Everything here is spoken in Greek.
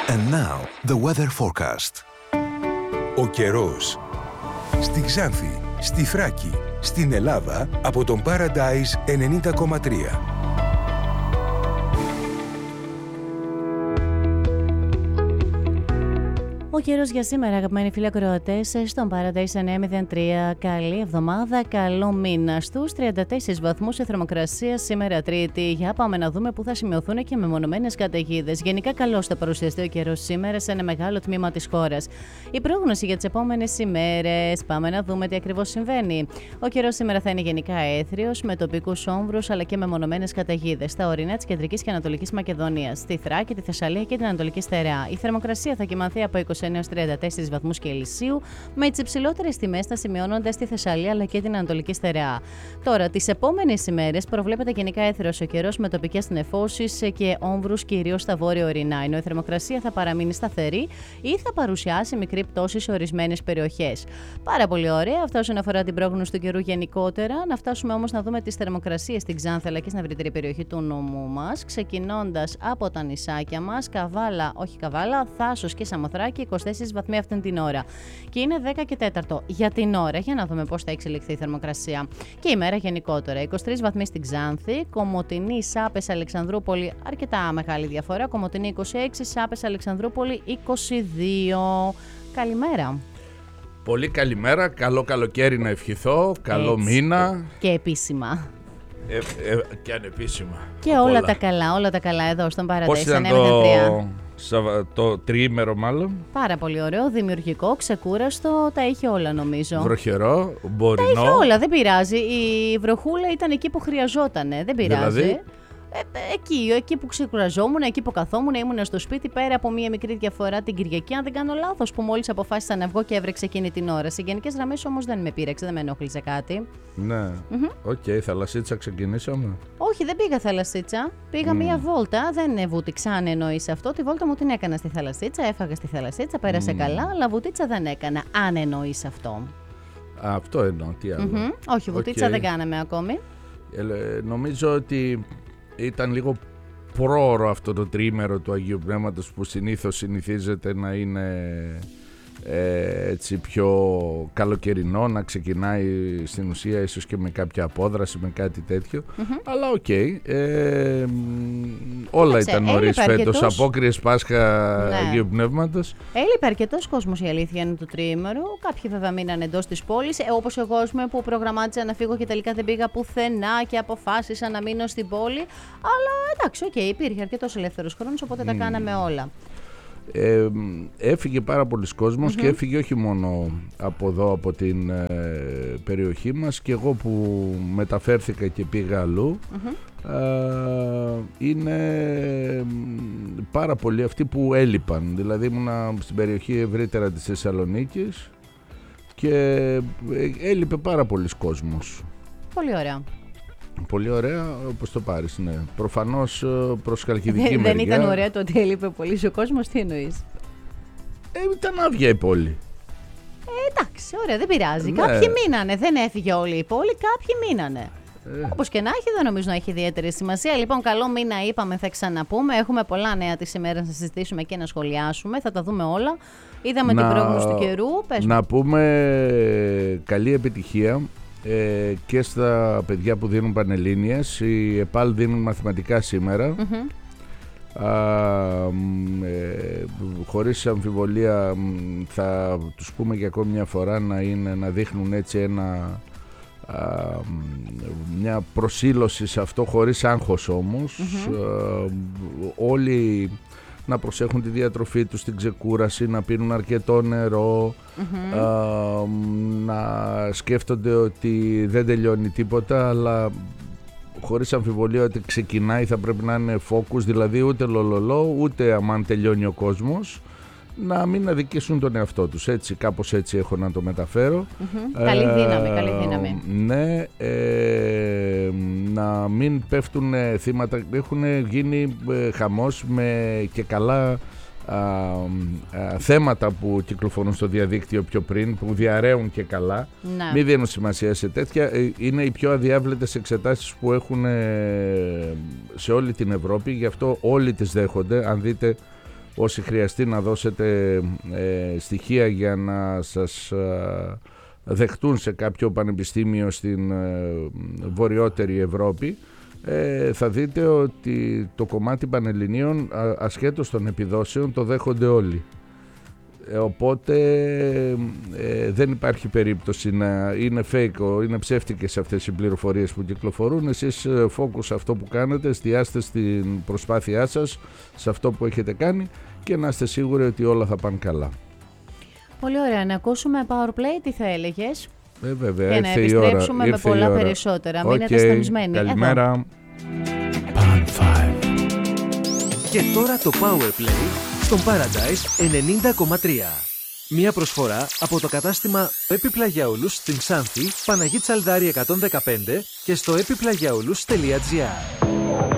And now, the weather forecast. Ο καιρός. Στη Ξάνθη, στη Θράκη, στην Ελλάδα, από τον Paradise 90,3. Ο καιρός για σήμερα, αγαπημένοι φίλοι ακροατές, στον Paradise 903. Καλή εβδομάδα, καλό μήνα. Στους 34 βαθμούς η θερμοκρασία σήμερα Τρίτη. Για πάμε να δούμε πού θα σημειωθούν και μεμονωμένες καταιγίδες. Γενικά, καλώς θα παρουσιαστεί ο καιρός σήμερα σε ένα μεγάλο τμήμα της χώρας. Η πρόγνωση για τις επόμενες ημέρες. Πάμε να δούμε τι ακριβώς συμβαίνει. Ο καιρός σήμερα θα είναι γενικά έθριος, με τοπικούς όμβρους αλλά και μεμονωμένες καταιγίδες στα ορεινά της Κεντρικής και Ανατολικής Μακεδονίας, στη Θράκη, τη Θεσσαλία και την Ανατολική Στερεά. Η θερμοκρασία θα κυμανθεί από 29-34 βαθμούς Κελσίου, με τις υψηλότερες τιμές να σημειώνονται στη Θεσσαλία αλλά και την Ανατολική Στερεά. Τώρα, τις επόμενες ημέρες προβλέπεται γενικά έθριος ο καιρός με τοπικές νεφώσεις και όμβρους κυρίως στα βόρεια ορεινά, ενώ η θερμοκρασία θα παραμείνει σταθερή ή θα παρουσιάσει μικρή πτώση σε ορισμένες περιοχές. Πάρα πολύ ωραία, αυτά όσον αφορά την πρόγνωση του καιρού γενικότερα. Να φτάσουμε όμως να δούμε τις θερμοκρασίες στην Ξάνθη αλλά και στην ευρύτερη περιοχή του νομού μας, ξεκινώντας από τα νησάκια μας, Καβάλα, Θάσος και Σαμοθράκη, 24 βαθμοί αυτήν την ώρα. Και είναι 10 και 4 για την ώρα, για να δούμε πώς θα εξελιχθεί η θερμοκρασία. Και η μέρα γενικότερα, 23 βαθμοί στην Ξάνθη, Κομοτηνή, Σάπες, Αλεξανδρούπολη, αρκετά μεγάλη διαφορά. Κομοτηνή 26, Σάπες, Αλεξανδρούπολη 22. Καλημέρα. Πολύ καλημέρα, καλό καλοκαίρι να ευχηθώ, καλό μήνα. Και επίσημα. Και ανεπίσημα. Και όλα τα καλά εδώ στον Paradise. Πώς ήταν το τριήμερο μάλλον? Πάρα πολύ ωραίο, δημιουργικό, ξεκούραστο, τα είχε όλα νομίζω. Βροχερό, μπορινό. Τα είχε όλα, δεν πειράζει. Η βροχούλα ήταν εκεί που χρειαζότανε, δεν πειράζει. Δηλαδή? Εκεί που ξεκουραζόμουν, εκεί που καθόμουν, ήμουν στο σπίτι, πέρα από μία μικρή διαφορά την Κυριακή, αν δεν κάνω λάθος, που μόλις αποφάσισα να βγω και έβρεξε εκείνη την ώρα. Σε γενικές γραμμές όμως δεν με πείραξε, δεν με ενόχλησε κάτι. Ναι. Οκ, θαλασσίτσα ξεκινήσαμε. Όχι, δεν πήγα θαλασσίτσα. Πήγα μία βόλτα, δεν βούτυξα, αν εννοείς αυτό. Τη βόλτα μου την έκανα στη θαλασσίτσα, έφαγα στη θαλασσίτσα, πέρασε καλά, αλλά βουτίτσα δεν έκανα, αν εννοείς αυτό. Αυτό εννοώ, τι άλλο. Όχι, βουτίτσα δεν κάναμε ακόμη. Νομίζω ότι ήταν λίγο πρόωρο αυτό το τριήμερο του Αγίου Πνεύματος που συνηθίζεται να είναι έτσι πιο καλοκαιρινό, να ξεκινάει στην ουσία ίσως και με κάποια απόδραση, με κάτι τέτοιο. Αλλά οκ, όλα ήταν νωρίς φέτος, απόκριες Πάσχα Αγίου Πνεύματος. Έλειπε αρκετός κόσμος, η αλήθεια είναι, του τριήμερου. Κάποιοι βέβαια μείναν εντός της πόλης, όπως εγώ που προγραμμάτισα να φύγω και τελικά δεν πήγα πουθενά και αποφάσισα να μείνω στην πόλη. Αλλά εντάξει, υπήρχε αρκετός ελεύθερος χρόνος, οπότε τα κάναμε όλα. Έφυγε πάρα πολλοί κόσμος και έφυγε όχι μόνο από εδώ, από την περιοχή μας, και εγώ που μεταφέρθηκα και πήγα αλλού. Είναι πάρα πολλοί αυτοί που έλειπαν, δηλαδή ήμουνα στην περιοχή ευρύτερα της Θεσσαλονίκης και έλειπε πάρα πολλοί κόσμος. Πολύ ωραία. Πολύ ωραία, όπως το πάρεις, ναι. Προφανώς προς χαλκιδική μεριά. Δεν ήταν ωραία το ότι έλειπε πολύ ο κόσμος, τι εννοείς? Ήταν άδεια η πόλη. Εντάξει, ωραία, δεν πειράζει. Κάποιοι μείνανε, δεν έφυγε όλη η πόλη, κάποιοι μείνανε. Όπως και να έχει, δεν νομίζω να έχει ιδιαίτερη σημασία. Λοιπόν, καλό μήνα είπαμε, θα ξαναπούμε. Έχουμε πολλά νέα τις ημέρες να συζητήσουμε και να σχολιάσουμε. Θα τα δούμε όλα. Είδαμε την πρόγνωση του καιρού. Να πούμε καλή επιτυχία και στα παιδιά που δίνουν πανελλήνιες. Οι ΕΠΑΛ δίνουν μαθηματικά σήμερα. Χωρίς αμφιβολία θα τους πούμε για ακόμη μια φορά να δείχνουν έτσι μια προσήλωση σε αυτό, χωρίς άγχος όμως. Όλοι να προσέχουν τη διατροφή τους, την ξεκούραση, να πίνουν αρκετό νερό, να σκέφτονται ότι δεν τελειώνει τίποτα, αλλά χωρίς αμφιβολία ότι ξεκινάει θα πρέπει να είναι focus, δηλαδή ούτε λολολό, ούτε αμάν τελειώνει ο κόσμος, να μην αδικήσουν τον εαυτό τους. Έτσι, κάπως έτσι έχω να το μεταφέρω. Καλή δύναμη. Ναι, να μην πέφτουν θύματα. Έχουν γίνει χαμός με και καλά θέματα που κυκλοφορούν στο διαδίκτυο πιο πριν, που διαρρέουν και καλά. Ναι. Μην δίνουν σημασία σε τέτοια. Είναι οι πιο αδιάβλητες εξετάσεις που έχουν σε όλη την Ευρώπη, γι' αυτό όλοι τις δέχονται. Αν δείτε όσοι χρειαστεί να δώσετε στοιχεία για να σας δεχτούν σε κάποιο πανεπιστήμιο στην βορειότερη Ευρώπη, θα δείτε ότι το κομμάτι πανελληνίων, ασχέτως των επιδόσεων, το δέχονται όλοι. Οπότε δεν υπάρχει περίπτωση να είναι fake, είναι ψεύτικες αυτές οι πληροφορίες που κυκλοφορούν. Εσείς focus σε αυτό που κάνετε, εστιάστε στην προσπάθειά σας, σε αυτό που έχετε κάνει και να είστε σίγουροι ότι όλα θα πάνε καλά. Πολύ ωραία. Να ακούσουμε PowerPlay, τι θα έλεγες? Βέβαια, και να επιστρέψουμε με πολλά περισσότερα. Μείνετε συντονισμένοι. Καλημέρα. Pan 5. Και τώρα το PowerPlay στον Paradise 90,3. Μία προσφορά από το κατάστημα Επιπλαγιαούλους στην Ξάνθη, Παναγή Τσαλδάρη 115 και στο επιπλαγιαούλους.gr.